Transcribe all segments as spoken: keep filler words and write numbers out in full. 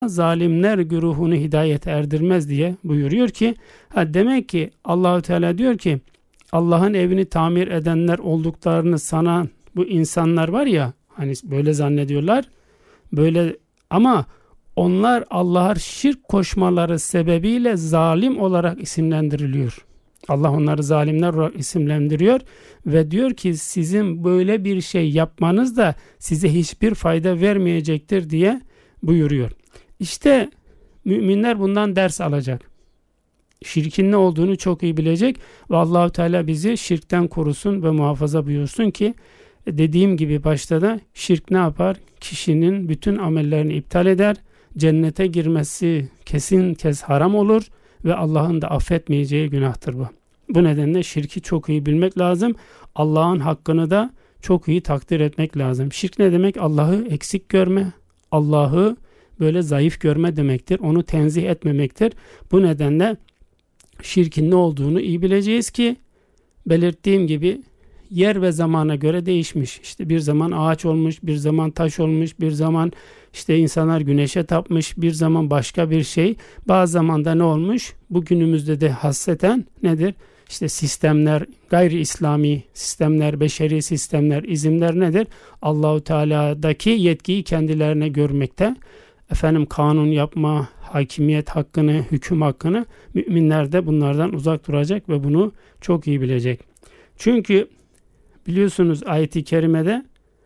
zalimler güruhunu hidayete erdirmez diye buyuruyor ki, ha demek ki Allahu Teala diyor ki Allah'ın evini tamir edenler olduklarını sanan bu insanlar var ya, hani böyle zannediyorlar, böyle, ama onlar Allah'a şirk koşmaları sebebiyle zalim olarak isimlendiriliyor. Allah onları zalimler olarak isimlendiriyor ve diyor ki sizin böyle bir şey yapmanız da size hiçbir fayda vermeyecektir diye buyuruyor. İşte müminler bundan ders alacak. Şirkin ne olduğunu çok iyi bilecek ve Allah-u Teala bizi şirkten korusun ve muhafaza buyursun ki, dediğim gibi başta da şirk ne yapar? Kişinin bütün amellerini iptal eder. Cennete girmesi kesin kez haram olur ve Allah'ın da affetmeyeceği günahtır bu. Bu nedenle şirki çok iyi bilmek lazım. Allah'ın hakkını da çok iyi takdir etmek lazım. Şirk ne demek? Allah'ı eksik görme, Allah'ı böyle zayıf görme demektir. Onu tenzih etmemektir. Bu nedenle şirkin ne olduğunu iyi bileceğiz ki, belirttiğim gibi yer ve zamana göre değişmiş. İşte bir zaman ağaç olmuş, bir zaman taş olmuş, bir zaman işte insanlar güneşe tapmış, bir zaman başka bir şey. Bazı zamanda ne olmuş? Bugünümüzde de hasreten nedir? İşte sistemler, gayri İslami sistemler, beşeri sistemler, izimler nedir? Allahu Teala'daki yetkiyi kendilerine görmekte. Efendim kanun yapma, hakimiyet hakkını, hüküm hakkını, müminler de bunlardan uzak duracak ve bunu çok iyi bilecek. Çünkü biliyorsunuz ayet-i kerimede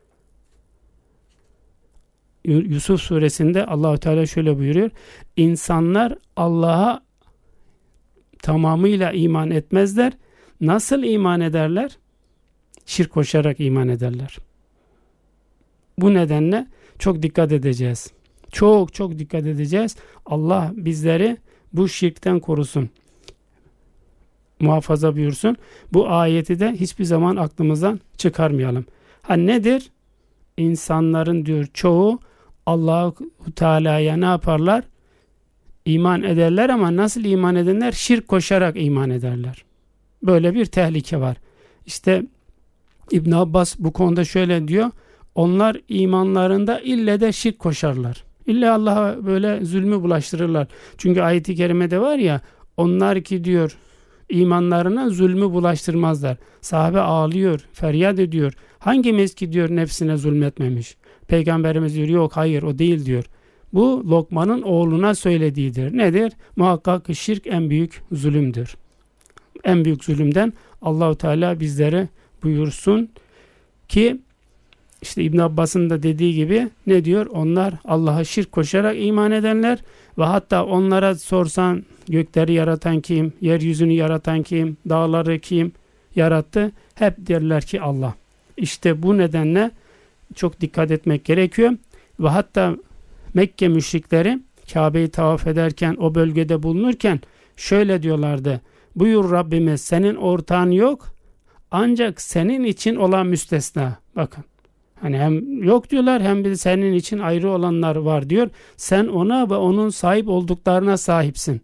Yusuf suresinde Allah-u Teala şöyle buyuruyor. İnsanlar Allah'a tamamıyla iman etmezler. Nasıl iman ederler? Şirk koşarak iman ederler. Bu nedenle çok dikkat edeceğiz. Çok çok dikkat edeceğiz. Allah bizleri bu şirkten korusun, muhafaza buyursun. Bu ayeti de hiçbir zaman aklımızdan çıkarmayalım. Ha nedir? İnsanların diyor çoğu Allah-u Teala'ya ne yaparlar? İman ederler ama nasıl iman edenler? Şirk koşarak iman ederler. Böyle bir tehlike var. İşte İbn Abbas bu konuda şöyle diyor. Onlar imanlarında ille de şirk koşarlar. İlla Allah'a böyle zulmü bulaştırırlar. Çünkü ayet-i kerimede var ya, onlar ki diyor imanlarına zulmü bulaştırmazlar. Sahabe ağlıyor, feryat ediyor. Hangimiz ki diyor nefsine zulmetmemiş? Peygamberimiz diyor yok hayır o değil diyor. Bu Lokman'ın oğluna söylediğidir. Nedir? Muhakkak ki şirk en büyük zulümdür. En büyük zulümden Allah-u Teala bizlere buyursun ki, İşte İbn Abbas'ın da dediği gibi ne diyor? Onlar Allah'a şirk koşarak iman edenler ve hatta onlara sorsan gökleri yaratan kim, yeryüzünü yaratan kim, dağları kim yarattı? Hep derler ki Allah. İşte bu nedenle çok dikkat etmek gerekiyor ve hatta Mekke müşrikleri Kabe'yi tavaf ederken, o bölgede bulunurken şöyle diyorlardı. Buyur Rabbimiz senin ortağın yok ancak senin için olan müstesna. Bakın. Hani hem yok diyorlar hem de senin için ayrı olanlar var diyor. Sen ona ve onun sahip olduklarına sahipsin.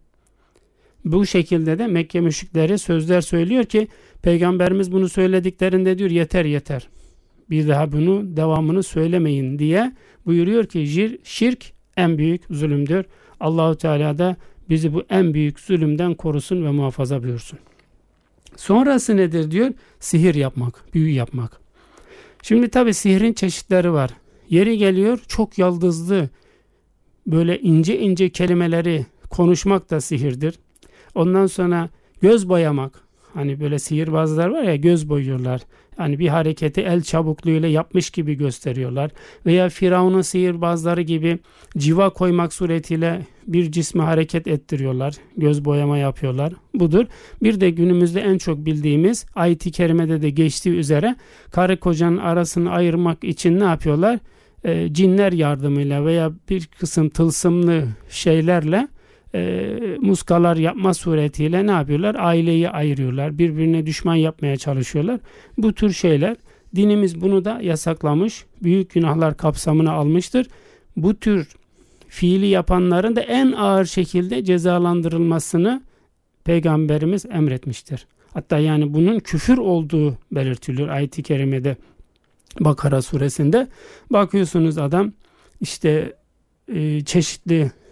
Bu şekilde de Mekke müşrikleri sözler söylüyor ki Peygamberimiz bunu söylediklerinde diyor yeter yeter. Bir daha bunu devamını söylemeyin diye buyuruyor ki şirk en büyük zulümdür. Allahu Teala da bizi bu en büyük zulümden korusun ve muhafaza buyursun. Sonrası nedir diyor? Sihir yapmak, büyü yapmak. Şimdi tabi sihrin çeşitleri var. Yeri geliyor çok yaldızlı, böyle ince ince kelimeleri konuşmak da sihirdir. Ondan sonra göz boyamak. Hani böyle sihirbazlar var ya, göz boyuyorlar. Yani bir hareketi el çabukluğuyla yapmış gibi gösteriyorlar. Veya Firavun'un sihirbazları gibi civa koymak suretiyle bir cismi hareket ettiriyorlar. Göz boyama yapıyorlar. Budur. Bir de günümüzde en çok bildiğimiz ayet-i kerimede de geçtiği üzere karı kocanın arasını ayırmak için ne yapıyorlar? E, cinler yardımıyla veya bir kısım tılsımlı şeylerle E, muskalar yapma suretiyle ne yapıyorlar? Aileyi ayırıyorlar. Birbirine düşman yapmaya çalışıyorlar. Bu tür şeyler. Dinimiz bunu da yasaklamış. Büyük günahlar kapsamına almıştır. Bu tür fiili yapanların da en ağır şekilde cezalandırılmasını Peygamberimiz emretmiştir. Hatta yani bunun küfür olduğu belirtiliyor ayet-i kerimede, Bakara suresinde. Bakıyorsunuz adam işte e, çeşitli